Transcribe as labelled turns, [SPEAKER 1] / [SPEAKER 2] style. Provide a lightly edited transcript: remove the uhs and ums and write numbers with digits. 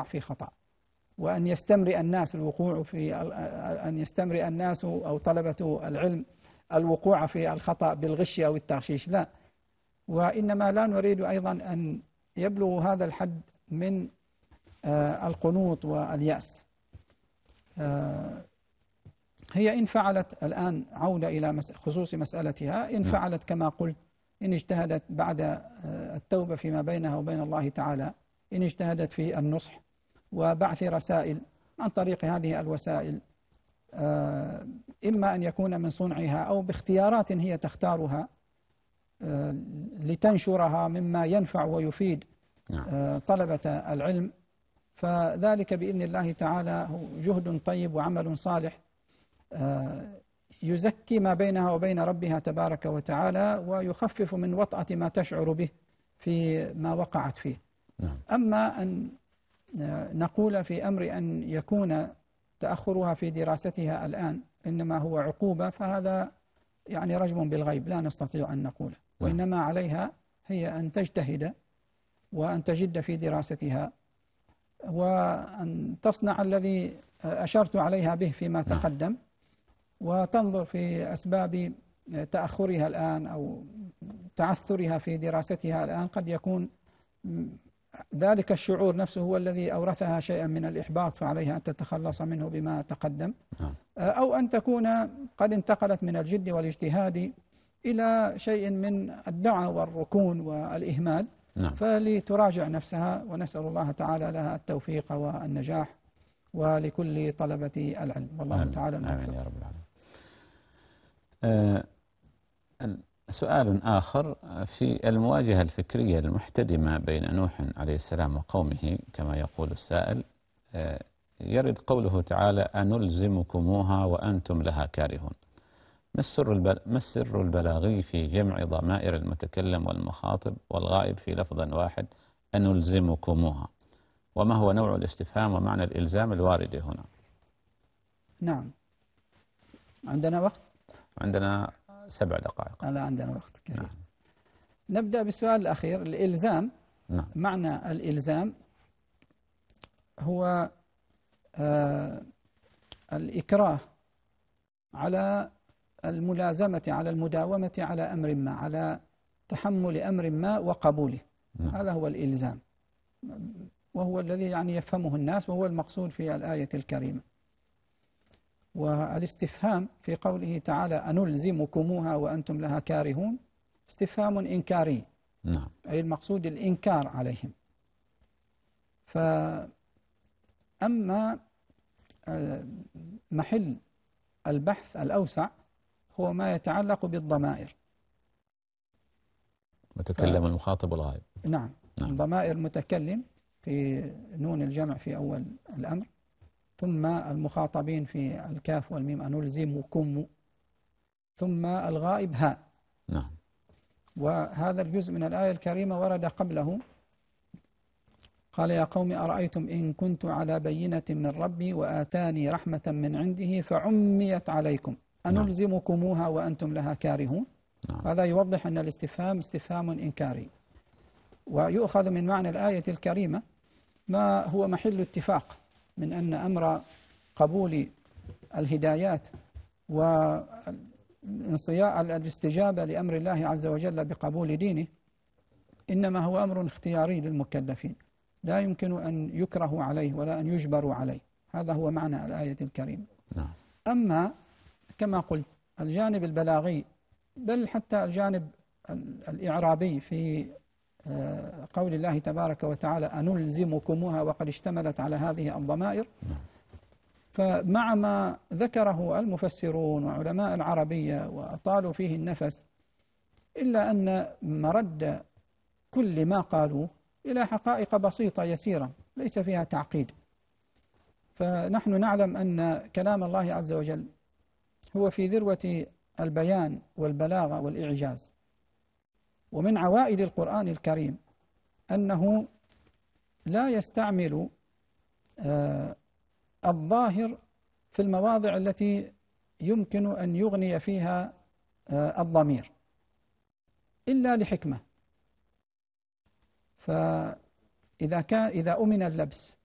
[SPEAKER 1] في خطأ، وأن يستمرئ الناس الوقوع في أن يستمرئ الناس أو طلبة العلم الوقوع في الخطأ بالغش أو التغشيش، لا، وإنما لا نريد أيضا أن يبلغ هذا الحد من القنوط واليأس. هي إن فعلت الآن عودة إلى خصوص مسألتها، إن فعلت كما قلت، إن اجتهدت بعد التوبة فيما بينها وبين الله تعالى، إن اجتهدت في النصح وبعث رسائل عن طريق هذه الوسائل، إما أن يكون من صنعها أو باختيارات هي تختارها لتنشرها مما ينفع ويفيد طلبة العلم، فذلك بإذن الله تعالى جهد طيب وعمل صالح يزكي ما بينها وبين ربها تبارك وتعالى، ويخفف من وطأة ما تشعر به في ما وقعت فيه. أما أن نقول في أمر أن يكون تأخرها في دراستها الآن إنما هو عقوبة، فهذا يعني رجم بالغيب، لا نستطيع أن نقوله، وإنما عليها هي أن تجتهد وأن تجد في دراستها، وأن تصنع الذي أشرت عليها به فيما تقدم، وتنظر في أسباب تأخرها الآن أو تعثرها في دراستها الآن. قد يكون ذلك الشعور نفسه هو الذي أورثها شيئا من الإحباط، فعليها أن تتخلص منه بما تقدم، أو أن تكون قد انتقلت من الجد والاجتهاد إلى شيء من الدعى والركون والإهمال، فلتراجع نفسها، ونسأل الله تعالى لها التوفيق والنجاح ولكل طلبة العلم، والله تعالى
[SPEAKER 2] آمين يا رب العالمين. سؤال آخر: في المواجهة الفكرية المحتدمة بين نوح عليه السلام وقومه كما يقول السائل، يرد قوله تعالى: أنلزمكموها وأنتم لها كارهون. ما السر البلاغي في جمع ضمائر المتكلم والمخاطب والغائب في لفظ واحد أنلزمكموها؟ وما هو نوع الاستفهام ومعنى الإلزام الوارد هنا؟
[SPEAKER 1] نعم. عندنا وقت؟
[SPEAKER 2] عندنا 7 دقائق.
[SPEAKER 1] لا، عندنا وقت كثير. نبدأ بالسؤال الأخير، الإلزام. معنى الإلزام هو الإكراه على الملازمة، على المداومة على أمر ما، على تحمل أمر ما وقبوله. هذا هو الإلزام، وهو الذي يعني يفهمه الناس، وهو المقصود في الآية الكريمة. والاستفهام في قوله تعالى أنلزمكموها وأنتم لها كارهون استفهام إنكاري، أي المقصود الإنكار عليهم. فأما محل البحث الأوسع هو ما يتعلق بالضمائر،
[SPEAKER 2] متكلم المخاطب والغائب.
[SPEAKER 1] نعم. ضمائر متكلم في نون الجمع في أول الأمر، ثم المخاطبين في الكاف والميم أنلزمكم، ثم الغائب هاء. وهذا الجزء من الآية الكريمة ورد قبله، قال: يا قوم أرأيتم إن كنت على بينة من ربي وآتاني رحمة من عنده فعميت عليكم أنلزمكموها وأنتم لها كارهون. هذا يوضح أن الاستفهام استفهام إنكاري. ويؤخذ من معنى الآية الكريمة ما هو محل اتفاق من أن أمر قبول الهدايات والاستجابة لأمر الله عز وجل بقبول دينه إنما هو أمر اختياري للمكلفين، لا يمكن أن يكرهوا عليه ولا أن يجبروا عليه. هذا هو معنى الآية الكريمة. أما كما قلت الجانب البلاغي، بل حتى الجانب الإعرابي في قول الله تبارك وتعالى أنلزمكموها وقد اشتملت على هذه الضمائر، فمع ما ذكره المفسرون وعلماء العربية وأطالوا فيه النفس، إلا أن مرد كل ما قالوه إلى حقائق بسيطة يسيرة ليس فيها تعقيد. فنحن نعلم أن كلام الله عز وجل هو في ذروة البيان والبلاغة والإعجاز، ومن عوائد القرآن الكريم أنه لا يستعمل الظاهر في المواضع التي يمكن أن يغني فيها الضمير إلا لحكمة. فإذا إذا أمن اللبس